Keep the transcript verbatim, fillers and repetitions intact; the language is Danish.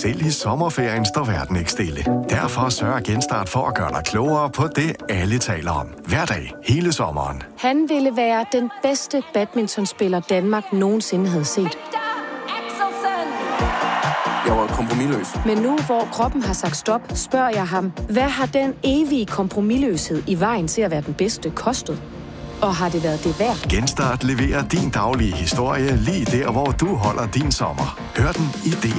Selv i sommerferien står verden ikke stille. Derfor sørger Genstart for at gøre dig klogere på det, alle taler om. Hver dag, hele sommeren. Han ville være den bedste badmintonspiller, Danmark nogensinde havde set. Jeg var kompromisløs. Men nu, hvor kroppen har sagt stop, spørger jeg ham, hvad har den evige kompromisløshed i vejen til at være den bedste kostet? Og har det været det værd? Genstart leverer din daglige historie lige der, hvor du holder din sommer. Hør den i D